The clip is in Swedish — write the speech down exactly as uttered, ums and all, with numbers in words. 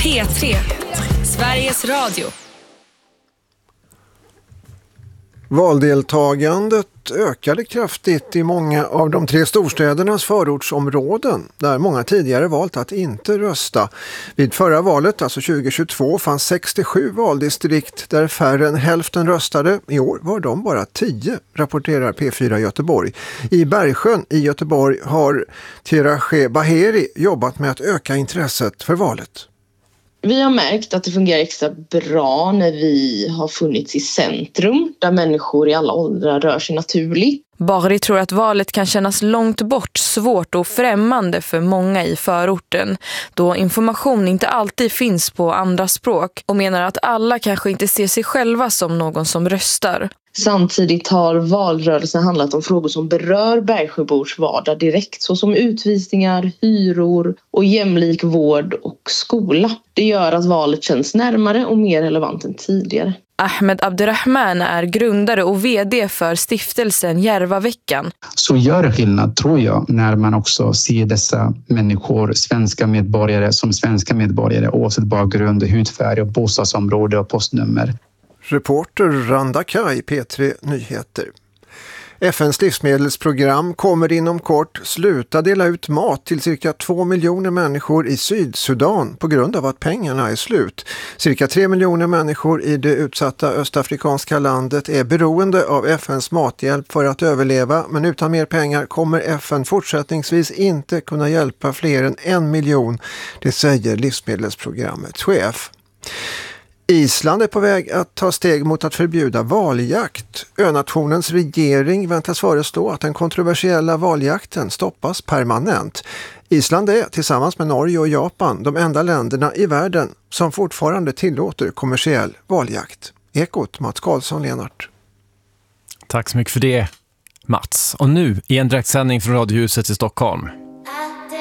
P tre, Sveriges Radio. Valdeltagandet ökade kraftigt i många av de tre storstädernas förortsområden där många tidigare valt att inte rösta. Vid förra valet, alltså tjugo tjugotvå, fanns sextiosju valdistrikt där färre än hälften röstade. I år var de bara tio, rapporterar P fyra Göteborg. I Bergsjön i Göteborg har Tirache Baheri jobbat med att öka intresset för valet. Vi har märkt att det fungerar extra bra när vi har funnits i centrum där människor i alla åldrar rör sig naturligt. Bahri tror att valet kan kännas långt bort, svårt och främmande för många i förorten, då information inte alltid finns på andra språk, och menar att alla kanske inte ser sig själva som någon som röstar. Samtidigt har valrörelsen handlat om frågor som berör Bergsjöbors vardag direkt, såsom utvisningar, hyror och jämlik vård och skola. Det gör att valet känns närmare och mer relevant än tidigare. Ahmed Abderrahman är grundare och vd för stiftelsen Järvaveckan. Så gör det skillnad, tror jag, när man också ser dessa människor, svenska medborgare, som svenska medborgare, oavsett bakgrund, hudfärg och bostadsområde och postnummer. Reporter Randa Kaj, P tre Nyheter. F N:s livsmedelsprogram kommer inom kort sluta dela ut mat till cirka två miljoner människor i Sydsudan på grund av att pengarna är slut. Cirka tre miljoner människor i det utsatta östafrikanska landet är beroende av F N:s mathjälp för att överleva, men utan mer pengar kommer F N fortsättningsvis inte kunna hjälpa fler än en miljon, det säger livsmedelsprogrammets chef. Island är på väg att ta steg mot att förbjuda valjakt. Önationens regering väntas föreslå att den kontroversiella valjakten stoppas permanent. Island är tillsammans med Norge och Japan de enda länderna i världen som fortfarande tillåter kommersiell valjakt. Ekot, Mats Karlsson, Lenart. Tack så mycket för det, Mats. Och nu i en direktsändning från Radiohuset i Stockholm.